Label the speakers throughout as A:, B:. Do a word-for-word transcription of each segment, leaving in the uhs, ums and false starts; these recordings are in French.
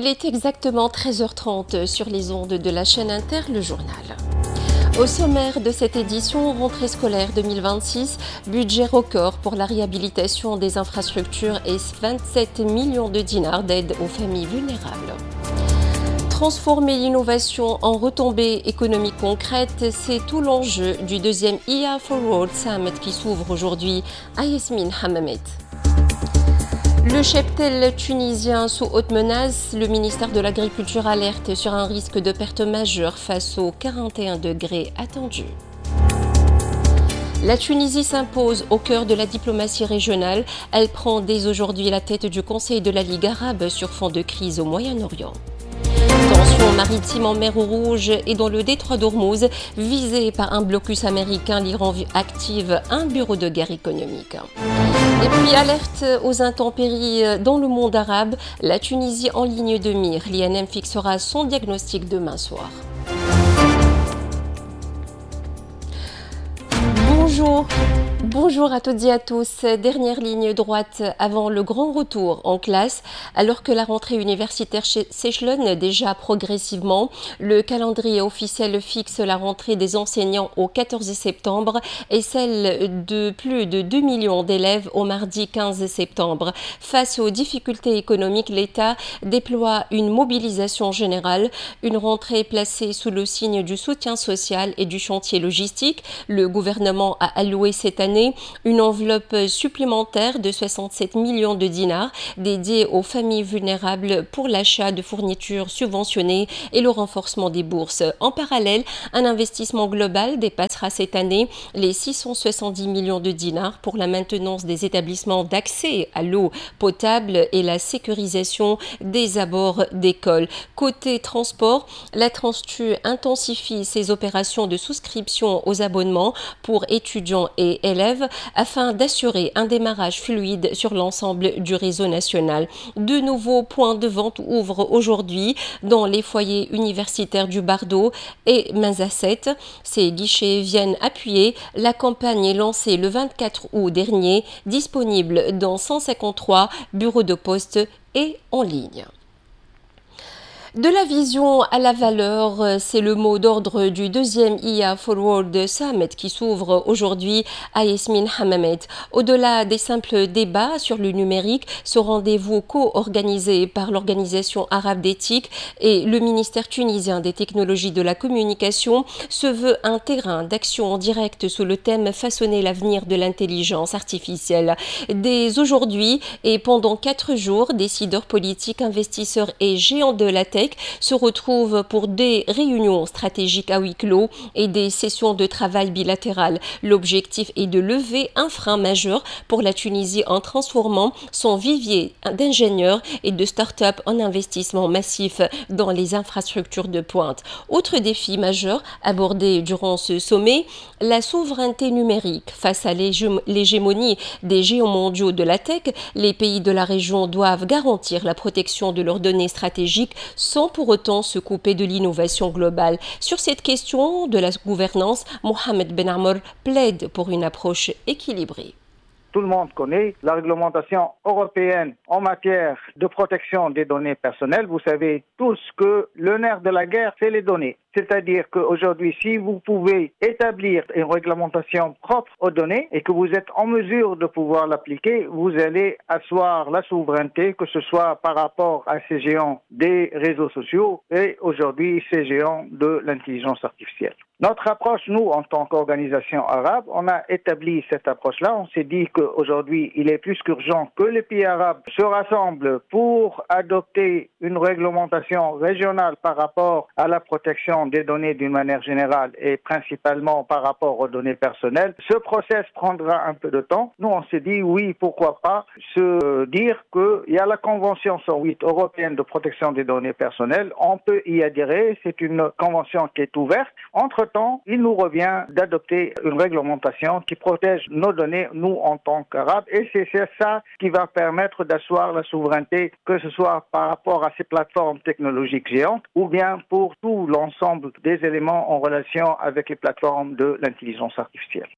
A: Il est exactement treize heures trente sur les ondes de la chaîne Inter, le journal. Au sommaire de cette édition, rentrée scolaire deux mille vingt-six, budget record pour la réhabilitation des infrastructures et vingt-sept millions de dinars d'aide aux familles vulnérables. Transformer l'innovation en retombées économiques concrètes, c'est tout l'enjeu du deuxième I A for World Summit qui s'ouvre aujourd'hui à Yasmine Hammamet. Le cheptel tunisien sous haute menace, le ministère de l'Agriculture alerte sur un risque de perte majeure face aux quarante et un degrés attendus. La Tunisie s'impose au cœur de la diplomatie régionale. Elle prend dès aujourd'hui la tête du Conseil de la Ligue arabe sur fond de crise au Moyen-Orient. Tension maritime en mer Rouge et dans le détroit d'Ormuz, visé par un blocus américain, l'Iran active un bureau de guerre économique. Et puis alerte aux intempéries dans le monde arabe, la Tunisie en ligne de mire. L'I N M fixera son diagnostic demain soir. Bonjour. Bonjour à toutes et à tous. Dernière ligne droite avant le grand retour en classe. Alors que la rentrée universitaire s'échelonne déjà progressivement, le calendrier officiel fixe la rentrée des enseignants au quatorze septembre et celle de plus de deux millions d'élèves au mardi quinze septembre. Face aux difficultés économiques, l'État déploie une mobilisation générale, une rentrée placée sous le signe du soutien social et du chantier logistique. Le gouvernement a alloué cette année une enveloppe supplémentaire de soixante-sept millions de dinars dédiée aux familles vulnérables pour l'achat de fournitures subventionnées et le renforcement des bourses. En parallèle, un investissement global dépassera cette année les six cent soixante-dix millions de dinars pour la maintenance des établissements d'accès à l'eau potable et la sécurisation des abords d'écoles. Côté transport, la Transtu intensifie ses opérations de souscription aux abonnements pour étudiants et élèves afin d'assurer un démarrage fluide sur l'ensemble du réseau national. De nouveaux points de vente ouvrent aujourd'hui dans les foyers universitaires du Bardo et Manzasset. Ces guichets viennent appuyer la campagne lancée le vingt-quatre août dernier, disponible dans cent cinquante-trois bureaux de poste et en ligne. De la vision à la valeur, c'est le mot d'ordre du deuxième I A for World Summit qui s'ouvre aujourd'hui à Yasmine Hammamet. Au-delà des simples débats sur le numérique, ce rendez-vous co-organisé par l'Organisation arabe d'éthique et le ministère tunisien des technologies de la communication se veut un terrain d'action en direct sous le thème « Façonner l'avenir de l'intelligence artificielle ». Dès aujourd'hui et pendant quatre jours, décideurs politiques, investisseurs et géants de la tech se retrouvent pour des réunions stratégiques à huis clos et des sessions de travail bilatérales. L'objectif est de lever un frein majeur pour la Tunisie en transformant son vivier d'ingénieurs et de start-up en investissement massif dans les infrastructures de pointe. Autre défi majeur abordé durant ce sommet, la souveraineté numérique. Face à l'hégémonie des géants mondiaux de la tech, les pays de la région doivent garantir la protection de leurs données stratégiques sans pour autant se couper de l'innovation globale. Sur cette question de la gouvernance, Mohamed Ben Amr plaide pour une approche équilibrée.
B: Tout le monde connaît la réglementation européenne en matière de protection des données personnelles. Vous savez tous que le nerf de la guerre, c'est les données. C'est-à-dire qu'aujourd'hui, si vous pouvez établir une réglementation propre aux données et que vous êtes en mesure de pouvoir l'appliquer, vous allez asseoir la souveraineté, que ce soit par rapport à ces géants des réseaux sociaux et aujourd'hui ces géants de l'intelligence artificielle. Notre approche, nous, en tant qu'organisation arabe, on a établi cette approche-là. On s'est dit qu'aujourd'hui, il est plus qu'urgent que les pays arabes se rassemblent pour adopter une réglementation régionale par rapport à la protection des données d'une manière générale et principalement par rapport aux données personnelles. Ce process prendra un peu de temps. Nous, on s'est dit, oui, pourquoi pas se dire qu'il y a la Convention cent huit européenne de protection des données personnelles. On peut y adhérer. C'est une convention qui est ouverte. Entre-temps, il nous revient d'adopter une réglementation qui protège nos données, nous, en tant qu'Arabes. Et c'est ça qui va permettre d'asseoir la souveraineté, que ce soit par rapport à ces plateformes technologiques géantes ou bien pour tout l'ensemble des éléments en relation avec les plateformes de l'intelligence artificielle.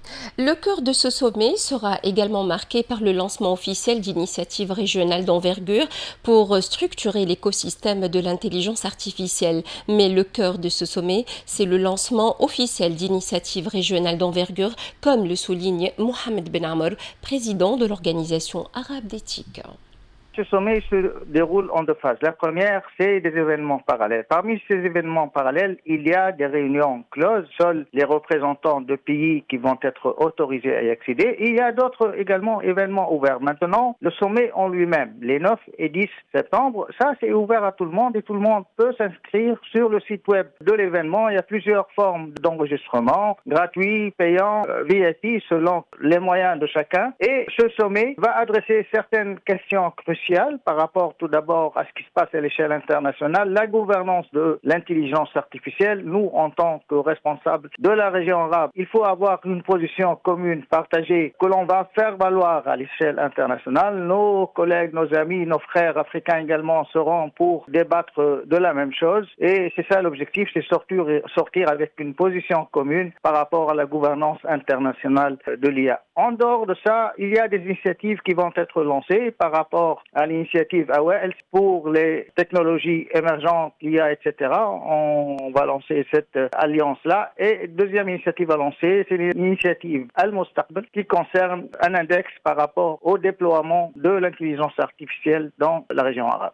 A: Le cœur de ce sommet sera également marqué par le lancement officiel d'initiatives régionales d'envergure pour structurer l'écosystème de l'intelligence artificielle. Mais le cœur de ce sommet, c'est le lancement officiel d'initiatives régionales d'envergure, comme le souligne Mohamed Ben Amr, président de l'Organisation arabe d'éthique.
B: Ce sommet se déroule en deux phases. La première, c'est des événements parallèles. Parmi ces événements parallèles, il y a des réunions closes. Seuls les représentants de pays qui vont être autorisés à y accéder. Il y a d'autres également événements ouverts. Maintenant, le sommet en lui-même, les neuf et dix septembre, ça c'est ouvert à tout le monde et tout le monde peut s'inscrire sur le site web de l'événement. Il y a plusieurs formes d'enregistrement, gratuits, payants, V I P, selon les moyens de chacun. Et ce sommet va adresser certaines questions cruciales par rapport tout d'abord à ce qui se passe à l'échelle internationale, la gouvernance de l'intelligence artificielle. Nous, en tant que responsables de la région arabe, il faut avoir une position commune, partagée, que l'on va faire valoir à l'échelle internationale. Nos collègues, nos amis, nos frères africains également seront pour débattre de la même chose. Et c'est ça l'objectif, c'est sortir, sortir avec une position commune par rapport à la gouvernance internationale de l'I A. En dehors de ça, il y a des initiatives qui vont être lancées par rapport à l'initiative A W E L pour les technologies émergentes, l'I A, et cetera. On va lancer cette alliance-là. Et deuxième initiative à lancer, c'est l'initiative Al-Mustaqbal qui concerne un index par rapport au déploiement de l'intelligence artificielle dans la région arabe.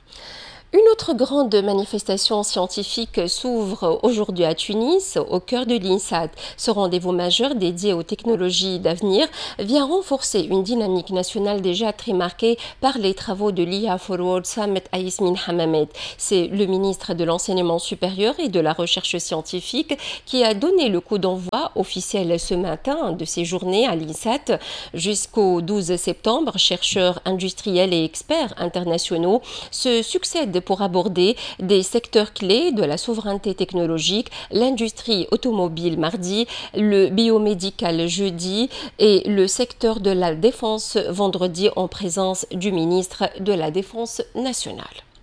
A: Une autre grande manifestation scientifique s'ouvre aujourd'hui à Tunis, au cœur de l'INSAT. Ce rendez-vous majeur dédié aux technologies d'avenir vient renforcer une dynamique nationale déjà très marquée par les travaux de l'I A Forward Summit à Yasmine Hammamet. C'est le ministre de l'Enseignement supérieur et de la Recherche scientifique qui a donné le coup d'envoi officiel ce matin de ces journées à l'INSAT. Jusqu'au douze septembre, chercheurs industriels et experts internationaux se succèdent pour aborder des secteurs clés de la souveraineté technologique, l'industrie automobile mardi, le biomédical jeudi et le secteur de la défense vendredi en présence du ministre de la Défense nationale.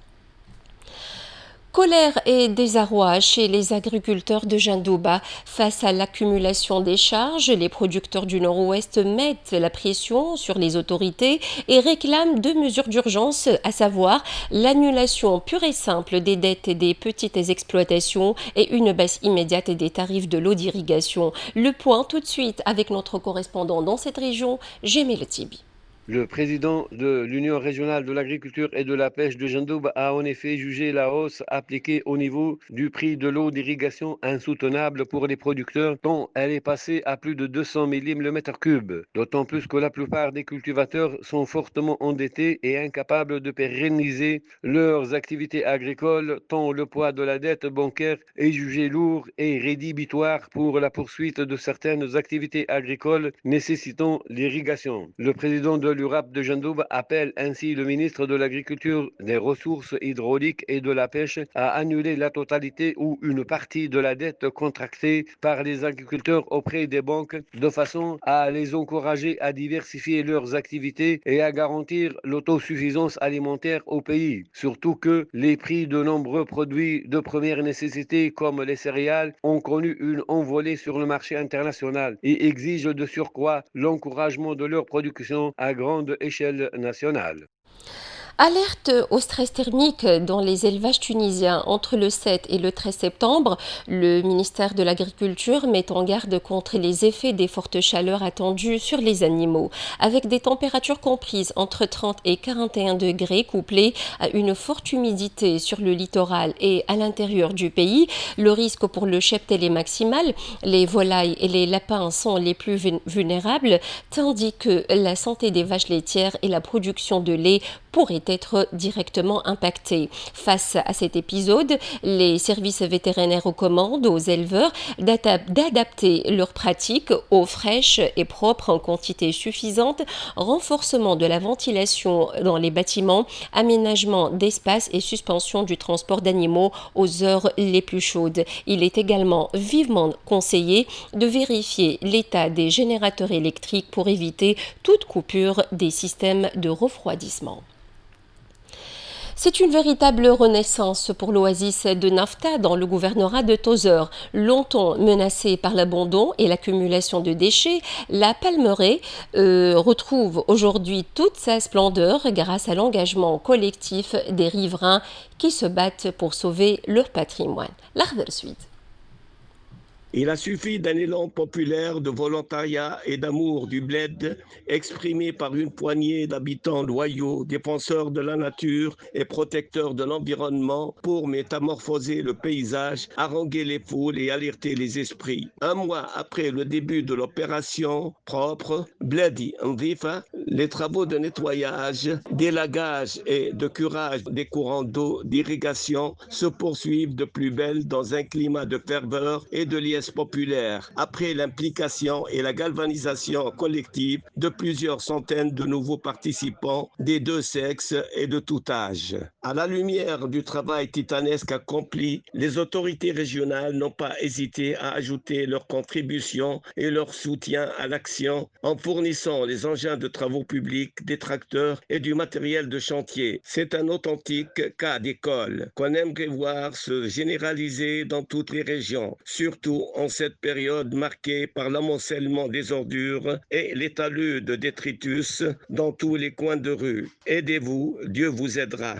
A: Colère et désarroi chez les agriculteurs de Jindouba. Face à l'accumulation des charges, les producteurs du Nord-Ouest mettent la pression sur les autorités et réclament deux mesures d'urgence, à savoir l'annulation pure et simple des dettes des petites exploitations et une baisse immédiate des tarifs de l'eau d'irrigation. Le point tout de suite avec notre correspondant dans cette région, Jemel Tibi.
C: Le président de l'Union régionale de l'agriculture et de la pêche de Jindouba a en effet jugé la hausse appliquée au niveau du prix de l'eau d'irrigation insoutenable pour les producteurs, tant elle est passée à plus de deux cents millimètres le mètre cube. D'autant plus que la plupart des cultivateurs sont fortement endettés et incapables de pérenniser leurs activités agricoles, tant le poids de la dette bancaire est jugé lourd et rédhibitoire pour la poursuite de certaines activités agricoles nécessitant l'irrigation. Le président de l'U R A P de Jindouba appelle ainsi le ministre de l'Agriculture, des Ressources hydrauliques et de la Pêche à annuler la totalité ou une partie de la dette contractée par les agriculteurs auprès des banques de façon à les encourager à diversifier leurs activités et à garantir l'autosuffisance alimentaire au pays. Surtout que les prix de nombreux produits de première nécessité comme les céréales ont connu une envolée sur le marché international et exigent de surcroît l'encouragement de leur production à grande échelle nationale.
A: Alerte au stress thermique dans les élevages tunisiens. Entre le sept et le treize septembre, le ministère de l'Agriculture met en garde contre les effets des fortes chaleurs attendues sur les animaux. Avec des températures comprises entre trente et quarante et un degrés couplées à une forte humidité sur le littoral et à l'intérieur du pays, le risque pour le cheptel est maximal. Les volailles et les lapins sont les plus vulnérables, tandis que la santé des vaches laitières et la production de lait pourraient être directement impactés. Face à cet épisode, les services vétérinaires recommandent aux éleveurs d'adapter leurs pratiques, eau fraîche et propre en quantité suffisante, renforcement de la ventilation dans les bâtiments, aménagement d'espaces et suspension du transport d'animaux aux heures les plus chaudes. Il est également vivement conseillé de vérifier l'état des générateurs électriques pour éviter toute coupure des systèmes de refroidissement. C'est une véritable renaissance pour l'oasis de Nafta dans le gouvernorat de Tozeur. Longtemps menacée par l'abandon et l'accumulation de déchets, la Palmeraie euh, retrouve aujourd'hui toute sa splendeur grâce à l'engagement collectif des riverains qui se battent pour sauver leur patrimoine. L'Ardel Suite.
D: Il a suffi d'un élan populaire de volontariat et d'amour du bled exprimé par une poignée d'habitants loyaux, défenseurs de la nature et protecteurs de l'environnement pour métamorphoser le paysage, haranguer les foules et alerter les esprits. Un mois après le début de l'opération propre, Bledi Ndifa, les travaux de nettoyage, d'élagage et de curage des courants d'eau d'irrigation se poursuivent de plus belle dans un climat de ferveur et de liesse populaire, après l'implication et la galvanisation collective de plusieurs centaines de nouveaux participants des deux sexes et de tout âge. À la lumière du travail titanesque accompli, les autorités régionales n'ont pas hésité à ajouter leur contribution et leur soutien à l'action en fournissant les engins de travaux publics, des tracteurs et du matériel de chantier. C'est un authentique cas d'école qu'on aimerait voir se généraliser dans toutes les régions, surtout en cette période marquée par l'amoncellement des ordures et les talus de détritus dans tous les coins de rue. Aidez-vous, Dieu vous aidera.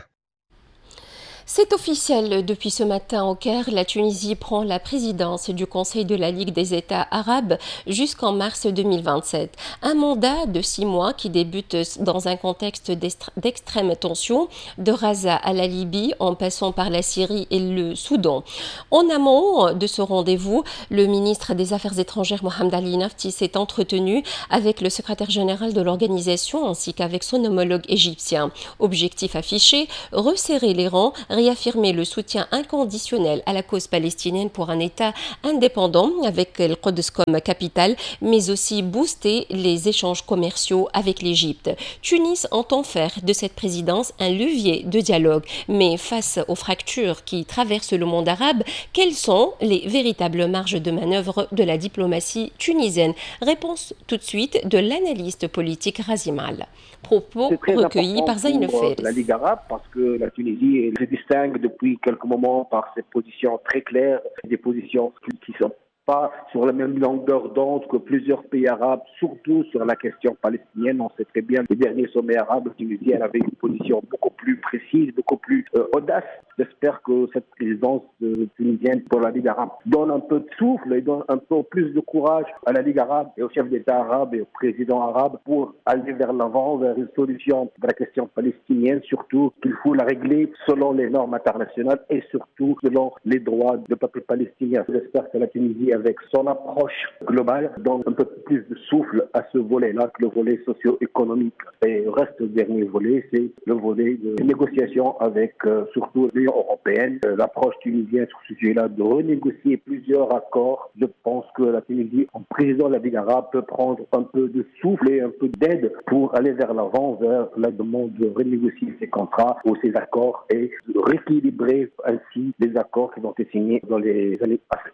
A: C'est officiel, depuis ce matin au Caire, la Tunisie prend la présidence du Conseil de la Ligue des États arabes jusqu'en mars deux mille vingt-sept. Un mandat de six mois qui débute dans un contexte d'extrême tension, de Gaza à la Libye en passant par la Syrie et le Soudan. En amont de ce rendez-vous, le ministre des Affaires étrangères Mohamed Ali Nafti s'est entretenu avec le secrétaire général de l'organisation ainsi qu'avec son homologue égyptien. Objectif affiché, resserrer les rangs, réaffirmer le soutien inconditionnel à la cause palestinienne pour un État indépendant avec le Quds comme capitale, mais aussi booster les échanges commerciaux avec l'Égypte. Tunis entend faire de cette présidence un levier de dialogue, mais face aux fractures qui traversent le monde arabe, quelles sont les véritables marges de manœuvre de la diplomatie tunisienne? Réponse tout de suite de l'analyste politique Razimal. Propos recueillis par Zayn Fers.
E: La Ligue arabe, parce que la Tunisie se distingue depuis quelques moments par ses positions très claires, des positions qui sont pas sur la même longueur d'onde que plusieurs pays arabes, surtout sur la question palestinienne. On sait très bien que le dernier sommet arabe tunisien avait une position beaucoup plus précise, beaucoup plus euh, audace. J'espère que cette présidence euh, tunisienne pour la Ligue arabe donne un peu de souffle et donne un peu plus de courage à la Ligue arabe et aux chefs d'État arabes et aux présidents arabes pour aller vers l'avant, vers une solution de la question palestinienne, surtout qu'il faut la régler selon les normes internationales et surtout selon les droits du peuple palestinien. J'espère que la Tunisie, avec son approche globale, donne un peu plus de souffle à ce volet-là que le volet socio-économique. Et le reste du dernier volet, c'est le volet de négociation avec euh, surtout l'Union européenne. Euh, l'approche tunisienne sur ce sujet-là de renégocier plusieurs accords. Je pense que la Tunisie, en président de la Ligue arabe, peut prendre un peu de souffle et un peu d'aide pour aller vers l'avant, vers la demande de renégocier ces contrats ou ces accords et de rééquilibrer ainsi les accords qui ont été signés dans les années passées.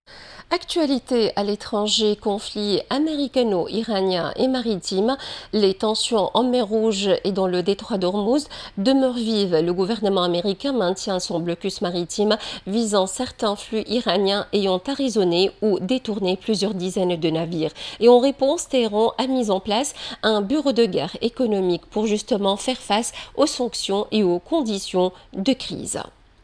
A: Actualité à l'étranger, conflit américano-iranien et maritime, les tensions en mer Rouge et dans le détroit d'Ormuz demeurent vives. Le gouvernement américain maintient son blocus maritime visant certains flux iraniens ayant arraisonné ou détourné plusieurs dizaines de navires. Et en réponse, Téhéran a mis en place un bureau de guerre économique pour justement faire face aux sanctions et aux conditions de crise.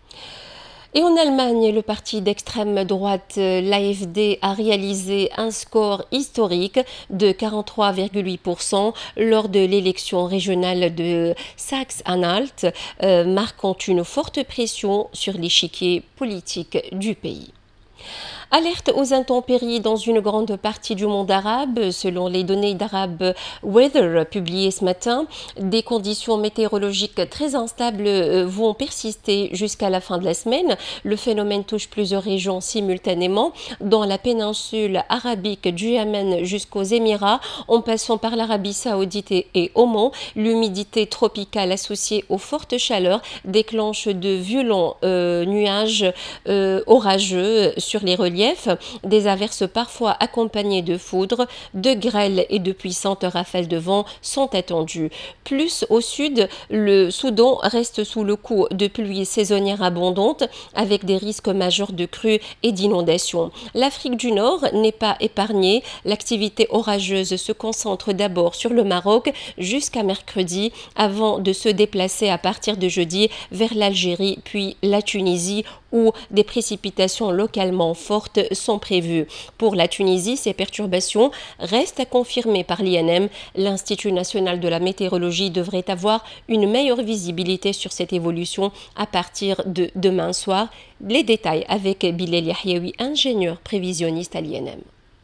A: Et en Allemagne, le parti d'extrême droite, l'A F D, a réalisé un score historique de quarante-trois virgule huit pour cent lors de l'élection régionale de Saxe-Anhalt, euh, marquant une forte pression sur l'échiquier politique du pays. Alerte aux intempéries dans une grande partie du monde arabe. Selon les données d'Arab Weather publiées ce matin, des conditions météorologiques très instables vont persister jusqu'à la fin de la semaine. Le phénomène touche plusieurs régions simultanément, dans la péninsule arabique du Yémen jusqu'aux Émirats, en passant par l'Arabie saoudite et Oman. L'humidité tropicale associée aux fortes chaleurs déclenche de violents euh, nuages euh, orageux sur les reliefs relief. Des averses parfois accompagnées de foudre, de grêle et de puissantes rafales de vent sont attendues. Plus au sud, le Soudan reste sous le coup de pluies saisonnières abondantes avec des risques majeurs de crues et d'inondations. L'Afrique du Nord n'est pas épargnée. L'activité orageuse se concentre d'abord sur le Maroc jusqu'à mercredi avant de se déplacer à partir de jeudi vers l'Algérie puis la Tunisie où des précipitations localement fortes sont prévues. Pour la Tunisie, ces perturbations restent à confirmer par l'I N M. L'Institut national de la météorologie devrait avoir une meilleure visibilité sur cette évolution à partir de demain soir. Les détails avec Bilal Yahyaoui, ingénieur prévisionniste à l'I N M.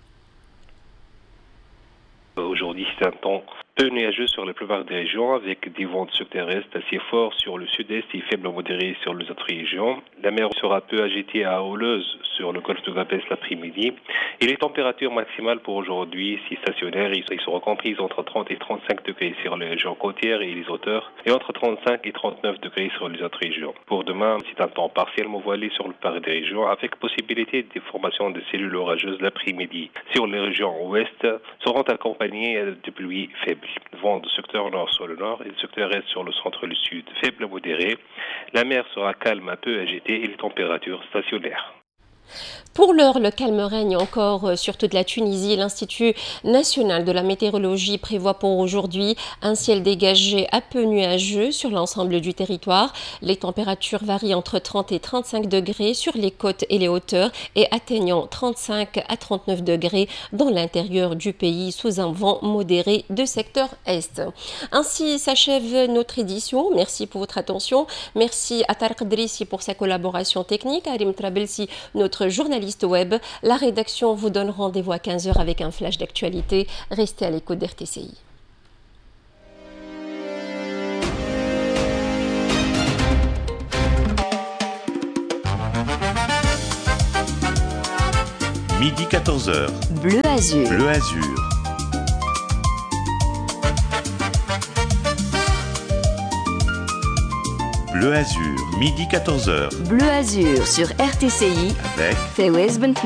F: Aujourd'hui, c'est un temps peu nuageux sur la plupart des régions, avec des vents de sud-est assez forts sur le sud-est et faibles à modérés sur les autres régions. La mer sera peu agitée à houleuse sur le golfe de Gabès l'après-midi. Et les températures maximales pour aujourd'hui, si stationnaires, ils seront comprises entre trente et trente-cinq degrés sur les régions côtières et les hauteurs, et entre trente-cinq et trente-neuf degrés sur les autres régions. Pour demain, c'est un temps partiellement voilé sur le plupart des régions, avec possibilité de formation de cellules orageuses l'après-midi. Sur les régions ouest, seront accompagnées de pluies faibles. Vent du secteur nord sur le nord et le secteur est sur le centre et le sud, faible à modéré. La mer sera calme, un peu agitée et les températures stationnaires.
A: Pour l'heure, le calme règne encore sur toute la Tunisie. L'Institut national de la météorologie prévoit pour aujourd'hui un ciel dégagé à peu nuageux sur l'ensemble du territoire. Les températures varient entre trente et trente-cinq degrés sur les côtes et les hauteurs et atteignant trente-cinq à trente-neuf degrés dans l'intérieur du pays sous un vent modéré de secteur est. Ainsi s'achève notre édition. Merci pour votre attention. Merci à Tarek Drissi pour sa collaboration technique, à Arim Trabelsi, notre journaliste web. La rédaction vous donne rendez-vous à quinze heures avec un flash d'actualité. Restez à l'écoute d'R T C I.
G: Midi quatorze heures.
H: Bleu Azur.
G: Bleu Azur. Bleu Azur, midi quatorze heures.
H: Bleu Azur sur R T C I
G: avec
H: Fawaz Ben